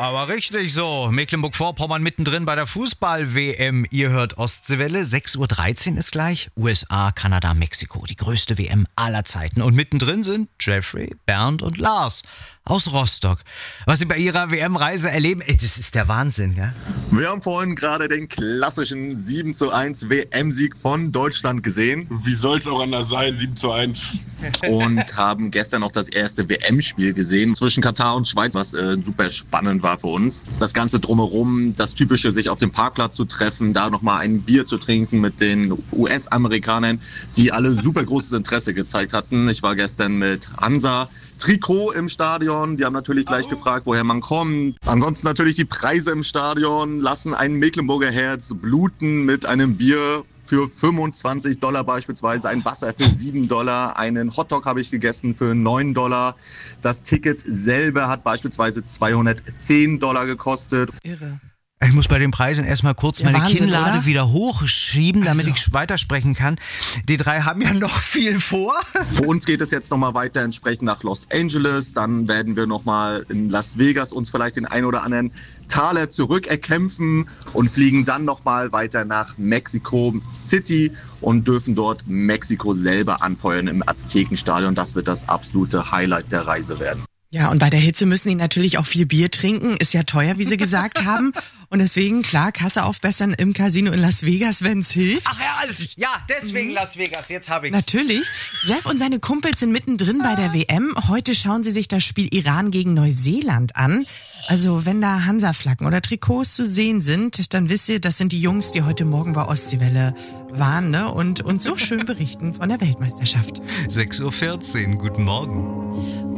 Aber richtig so. Mecklenburg-Vorpommern mittendrin bei der Fußball-WM. Ihr hört Ostseewelle. 6.13 Uhr ist gleich. USA, Kanada, Mexiko. Die größte WM aller Zeiten. Und mittendrin sind Jeffrey, Bernd und Lars aus Rostock. Was sie bei ihrer WM-Reise erleben, das ist der Wahnsinn, ja? Wir haben vorhin gerade den klassischen 7:1 WM-Sieg von Deutschland gesehen. Wie soll es auch anders sein, 7:1. Und haben gestern noch das erste WM-Spiel gesehen zwischen Katar und Schweiz, was super spannend war für uns. Das Ganze drumherum, das Typische, sich auf dem Parkplatz zu treffen, da nochmal ein Bier zu trinken mit den US-Amerikanern, die alle super großes Interesse gezeigt hatten. Ich war gestern mit Hansa-Trikot im Stadion. Die haben natürlich gleich gefragt, woher man kommt. Ansonsten natürlich die Preise im Stadion lassen ein Mecklenburger Herz bluten mit einem Bier für $25 beispielsweise, ein Wasser für $7, einen Hotdog habe ich gegessen für $9. Das Ticket selber hat beispielsweise $210 gekostet. Irre. Ich muss bei den Preisen erstmal kurz meine Wahnsinn, Kinnlade oder? wieder hochschieben, damit Also. ich weitersprechen kann. Die drei haben ja noch viel vor. Für uns geht es jetzt nochmal weiter entsprechend nach Los Angeles. Dann werden wir nochmal in Las Vegas uns vielleicht den ein oder anderen Taler zurückerkämpfen und fliegen dann nochmal weiter nach Mexico City und dürfen dort Mexiko selber anfeuern im Aztekenstadion. Das wird das absolute Highlight der Reise werden. Ja, und bei der Hitze müssen die natürlich auch viel Bier trinken. Ist ja teuer, wie sie gesagt haben. Und deswegen, klar, Kasse aufbessern im Casino in Las Vegas, wenn es hilft. Ach ja, deswegen Las Vegas, jetzt habe ich's. Natürlich. Jeff und seine Kumpels sind mittendrin bei der WM. Heute schauen sie sich das Spiel Iran gegen Neuseeland an. Also wenn da Hansa-Flaggen oder Trikots zu sehen sind, dann wisst ihr, das sind die Jungs, die heute Morgen bei Ostseewelle waren, ne? Und so schön berichten von der Weltmeisterschaft. 6.14 Uhr, guten Morgen.